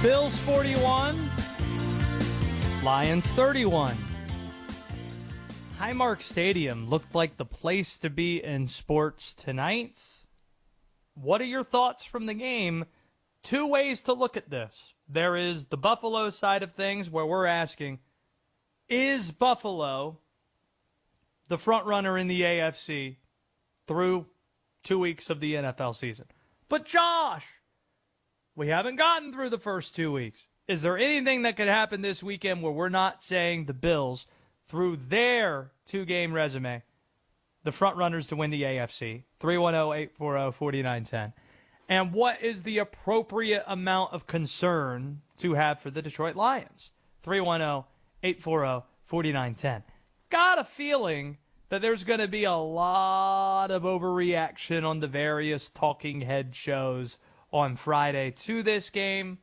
Bills 41, Lions 31. Highmark Stadium looked like the place to be in sports tonight. What are your thoughts from the game? Two ways to look at this. There is the Buffalo side of things where we're asking, is Buffalo the front runner in the AFC through 2 weeks of the NFL season? But Josh, we haven't gotten through the first 2 weeks. Is there anything that could happen this weekend where we're not saying the Bills, through their two-game resume, the front runners to win the AFC? 310-840-4910. And what is the appropriate amount of concern to have for the Detroit Lions? 310-840-4910. Got a feeling that there's going to be a lot of overreaction on the various talking head shows on Friday to this game.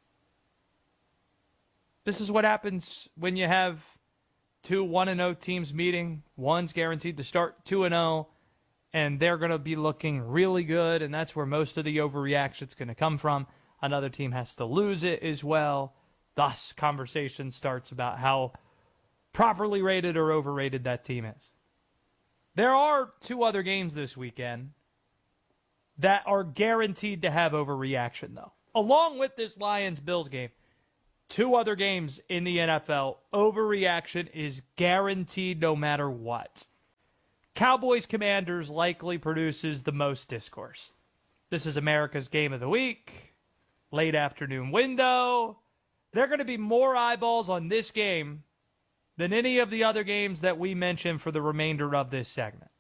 This is what happens when you have two 1-0 teams meeting. One's guaranteed to start 2-0, and they're going to be looking really good, and that's where most of the overreaction is going to come from. Another team has to lose it as well. Thus, conversation starts about how properly rated or overrated that team is. There are two other games this weekend that are guaranteed to have overreaction, though. Along with this Lions-Bills game, two other games in the NFL, overreaction is guaranteed no matter what. Cowboys-Commanders likely produces the most discourse. This is America's game of the week, late afternoon window. There are going to be more eyeballs on this game than any of the other games that we mentioned for the remainder of this segment.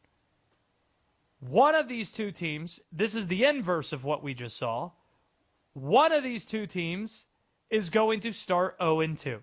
One of these two teams, this is the inverse of what we just saw, one of these two teams is going to start 0-2.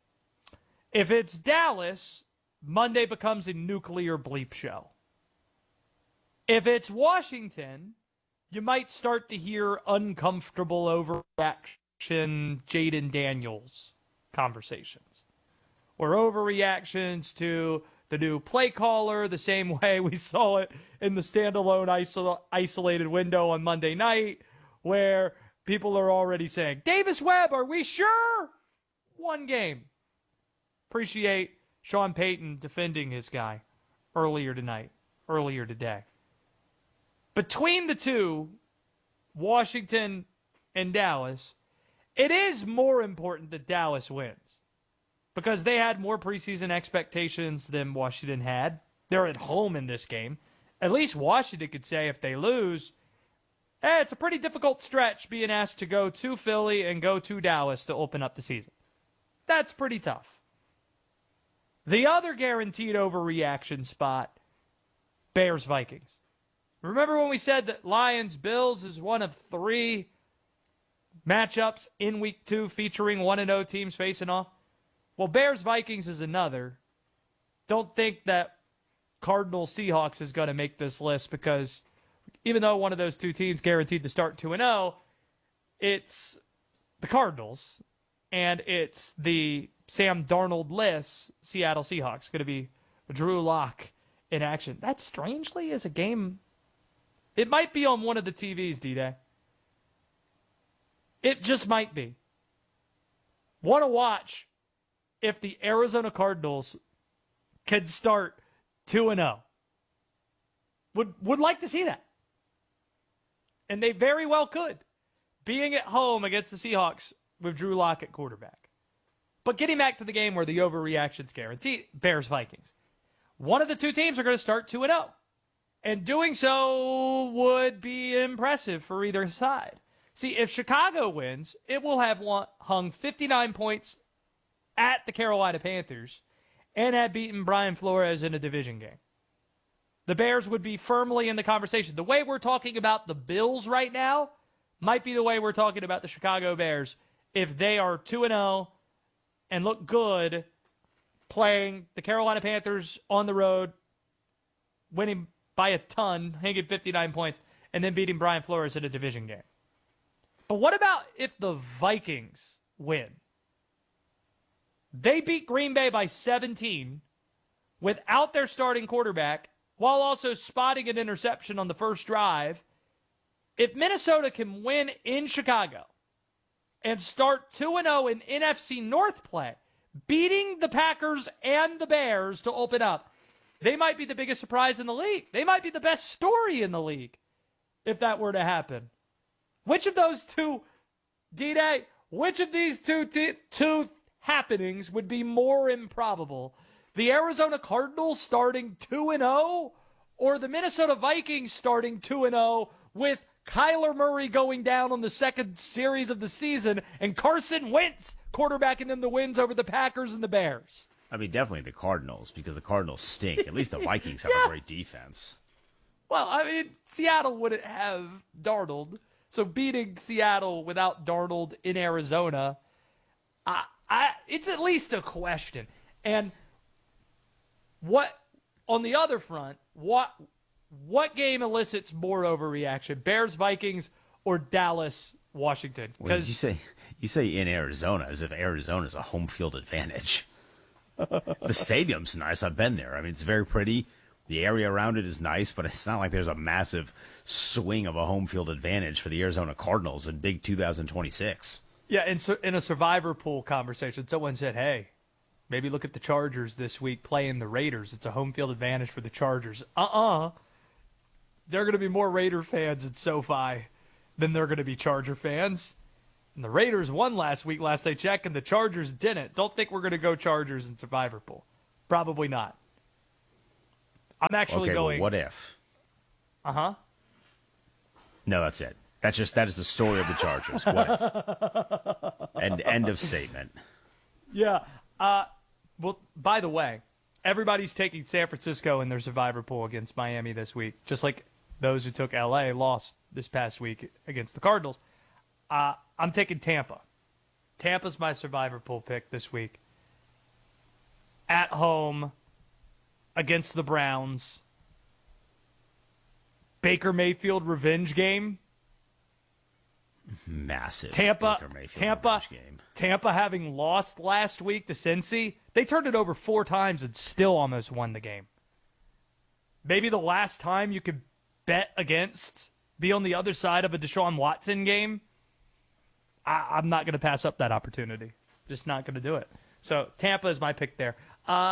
If it's Dallas, Monday becomes a nuclear bleep show. If it's Washington, you might start to hear uncomfortable overreaction Jaden Daniels conversations. Or overreactions to the new play caller, the same way we saw it in the standalone isolated window on Monday night, where people are already saying, Davis Webb, are we sure? One game. Appreciate Sean Payton defending his guy earlier today. Between the two, Washington and Dallas, it is more important that Dallas wins because they had more preseason expectations than Washington had. They're at home in this game. At least Washington could say if they lose, it's a pretty difficult stretch being asked to go to Philly and go to Dallas to open up the season. That's pretty tough. The other guaranteed overreaction spot, Bears-Vikings. Remember when we said that Lions-Bills is one of three matchups in Week 2 featuring 1-0 teams facing off? Well, Bears-Vikings is another. Don't think that Cardinals-Seahawks is going to make this list because even though one of those two teams guaranteed to start 2-0, it's the Cardinals and it's the Sam Darnold-less Seattle Seahawks. Going to be Drew Lock in action. That strangely is a game. It might be on one of the TVs, D-Day. It just might be. Want to watch if the Arizona Cardinals can start 2-0. Would like to see that. And they very well could, being at home against the Seahawks with Drew Lock at quarterback. But getting back to the game where the overreaction's guaranteed, Bears-Vikings. One of the two teams are going to start 2-0. And doing so would be impressive for either side. See, if Chicago wins, it will have hung 59 points at the Carolina Panthers and have beaten Brian Flores in a division game. The Bears would be firmly in the conversation. The way we're talking about the Bills right now might be the way we're talking about the Chicago Bears if they are 2-0 and look good playing the Carolina Panthers on the road, winning by a ton, hanging 59 points, and then beating Brian Flores in a division game. But what about if the Vikings win? They beat Green Bay by 17 without their starting quarterback while also spotting an interception on the first drive. If Minnesota can win in Chicago and start 2-0 in NFC North play, beating the Packers and the Bears to open up, they might be the biggest surprise in the league. They might be the best story in the league if that were to happen. Which of those two, D-Day, which of these two happenings would be more improbable? The Arizona Cardinals starting 2-0 or the Minnesota Vikings starting 2-0 with Kyler Murray going down on the second series of the season and Carson Wentz quarterbacking them the wins over the Packers and the Bears? I mean, definitely the Cardinals, because the Cardinals stink. At least the Vikings have a great defense. Well, I mean, Seattle wouldn't have Darnold. So beating Seattle without Darnold in Arizona, it's at least a question. And what, on the other front, what game elicits more overreaction? Bears, Vikings, or Dallas, Washington? Because you say in Arizona as if Arizona's a home field advantage. The stadium's nice. I've been there. I mean, it's very pretty. The area around it is nice, but it's not like there's a massive swing of a home field advantage for the Arizona Cardinals in big 2026. Yeah, and so in a survivor pool conversation, someone said, hey, maybe look at the Chargers this week playing the Raiders. It's a home field advantage for the Chargers. There are going to be more Raider fans at SoFi than there are going to be Charger fans. And the Raiders won last week, last I checked, and the Chargers didn't. Don't think we're going to go Chargers in survivor pool. Probably not. I'm actually going. Well, what if? Uh-huh. No, that's it. That is the story of the Chargers. What if? End of statement. Yeah. Well, by the way, everybody's taking San Francisco in their survivor pool against Miami this week, just like those who took L.A. lost this past week against the Cardinals. I'm taking Tampa. Tampa's my survivor pool pick this week. At home against the Browns. Baker Mayfield revenge game. Massive Tampa Baker Mayfield revenge game. Tampa having lost last week to Cincy, they turned it over 4 times and still almost won the game. Maybe the last time you could bet against, be on the other side of a Deshaun Watson game. I'm not going to pass up that opportunity. Just not going to do it. So Tampa is my pick there.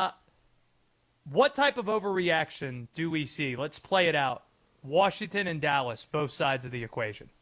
What type of overreaction do we see? Let's play it out. Washington and Dallas, both sides of the equation.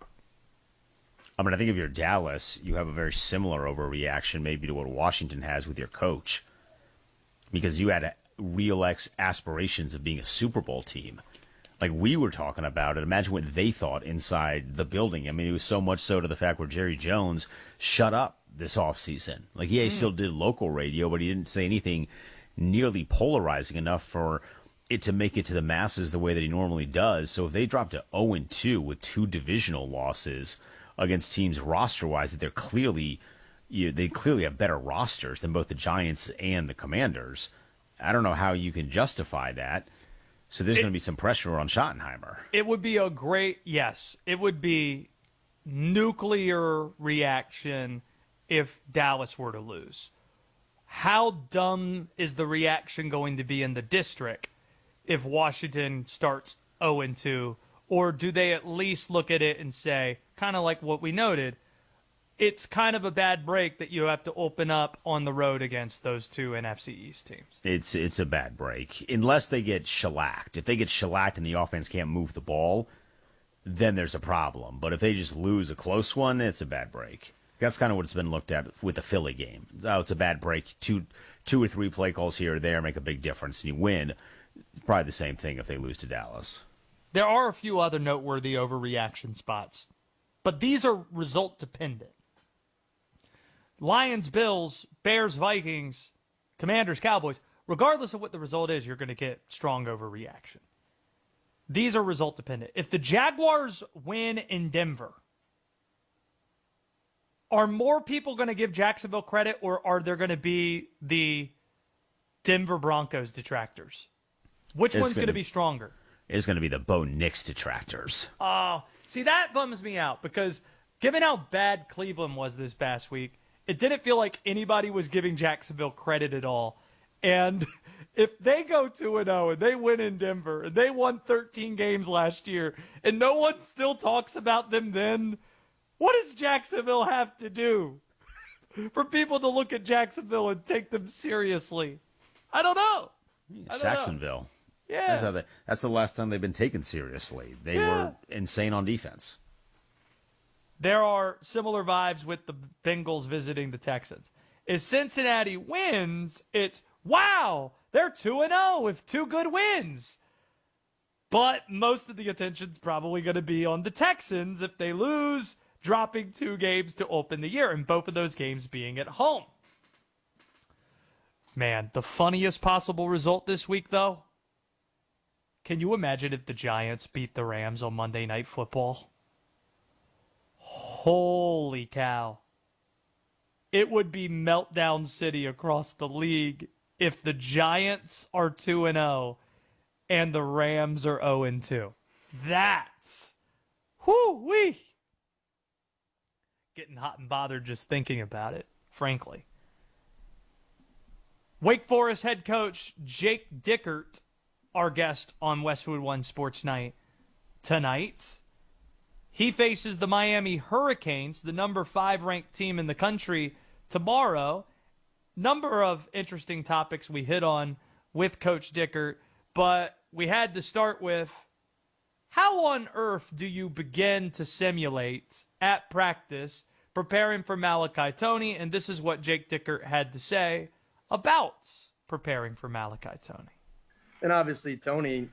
I mean, I think if you're Dallas, you have a very similar overreaction maybe to what Washington has with your coach. Because you had real aspirations of being a Super Bowl team. Like we were talking about it. Imagine what they thought inside the building. I mean, it was so much so to the fact where Jerry Jones shut up this offseason. Like, yeah, he still did local radio, but he didn't say anything nearly polarizing enough for it to make it to the masses the way that he normally does. So if they drop to 0-2 with 2 divisional losses against teams roster-wise that they clearly have better rosters than both the Giants and the Commanders, I don't know how you can justify that. So there's going to be some pressure on Schottenheimer. It would be it would be nuclear reaction if Dallas were to lose. How dumb is the reaction going to be in the district if Washington starts 0-2? Or do they at least look at it and say, kind of like what we noted, it's kind of a bad break that you have to open up on the road against those 2 NFC East teams? It's a bad break. Unless they get shellacked. If they get shellacked and the offense can't move the ball, then there's a problem. But if they just lose a close one, it's a bad break. That's kind of what's been looked at with the Philly game. Oh, it's a bad break. Two or three play calls here or there make a big difference, and you win. It's probably the same thing if they lose to Dallas. There are a few other noteworthy overreaction spots, but these are result dependent. Lions, Bills, Bears, Vikings, Commanders, Cowboys. Regardless of what the result is, you're going to get strong overreaction. These are result dependent. If the Jaguars win in Denver, are more people going to give Jacksonville credit, or are there going to be the Denver Broncos detractors? Which one's going to be stronger? It's going to be the Bo Nix detractors. Oh, see, that bums me out because given how bad Cleveland was this past week, it didn't feel like anybody was giving Jacksonville credit at all. And if they go 2-0 and they win in Denver and they won 13 games last year and no one still talks about them then, What does Jacksonville have to do for people to look at Jacksonville and take them seriously? I don't know. Saxonville. Yeah. That's the last time they've been taken seriously. They were insane on defense. There are similar vibes with the Bengals visiting the Texans. If Cincinnati wins, it's, wow, they're 2-0 with 2 good wins. But most of the attention's probably going to be on the Texans if they lose, dropping 2 games to open the year, and both of those games being at home. Man, the funniest possible result this week, though? Can you imagine if the Giants beat the Rams on Monday Night Football? Holy cow. It would be meltdown city across the league if the Giants are 2-0 and the Rams are 0-2. That's whoo-wee. Getting hot and bothered just thinking about it, frankly. Wake Forest head coach Jake Dickert, our guest on Westwood One Sports Night tonight. He faces the Miami Hurricanes, the number 5 ranked team in the country, tomorrow. Number of interesting topics we hit on with Coach Dickert, but we had to start with, how on earth do you begin to simulate at practice preparing for Malachi Toney? And this is what Jake Dickert had to say about preparing for Malachi Toney. And obviously, Toney